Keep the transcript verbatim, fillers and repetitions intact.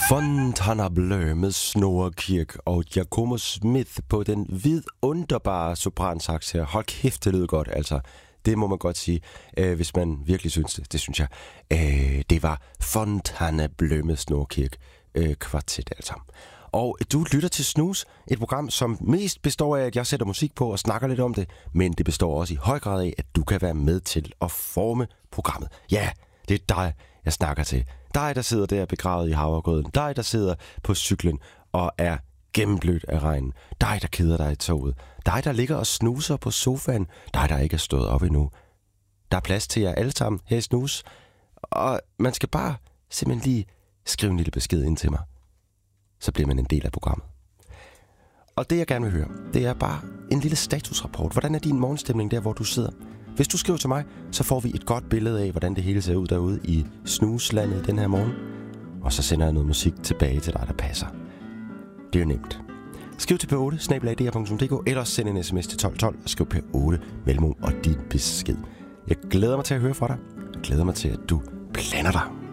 Fontainebleau med Snorre Kirk og Giacomo Smith på den vidunderbare sopransax her. Hold kæft, det lyder godt, altså. Det må man godt sige, øh, hvis man virkelig synes det. Det synes jeg. Øh, det var Fontainebleau med Snorre Kirk øh, kvartet, altså. Og du lytter til Snus, et program, som mest består af, at jeg sætter musik på og snakker lidt om det, men det består også i høj grad af, at du kan være med til at forme programmet. Ja, det er dig, jeg snakker til. Dig, der sidder der begravet i havregrøden. Dig, der sidder på cyklen og er gennemblødt af regnen. Dig, der keder dig i toget. Dig, der ligger og snuser på sofaen. Dig, der ikke er stået op endnu. Der er plads til jer alle sammen her i Snus. Og man skal bare simpelthen lige skrive en lille besked ind til mig. Så bliver man en del af programmet. Og det, jeg gerne vil høre, det er bare en lille statusrapport. Hvordan er din morgenstemning der, hvor du sidder? Hvis du skriver til mig, så får vi et godt billede af, hvordan det hele ser ud derude i snuslandet den her morgen. Og så sender jeg noget musik tilbage til dig, der passer. Det er jo nemt. Skriv til P otte snabel-a d r punktum d k eller send en sms til tolv tolv og skriv P otte mellemrum og din besked. Jeg glæder mig til at høre fra dig. Jeg glæder mig til, at du blander dig.